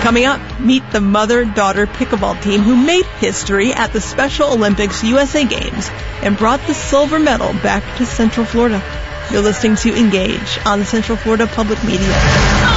Coming up, meet the mother-daughter pickleball team who made history at the Special Olympics USA Games and brought the silver medal back to Central Florida. You're listening to Engage on the Central Florida Public Media.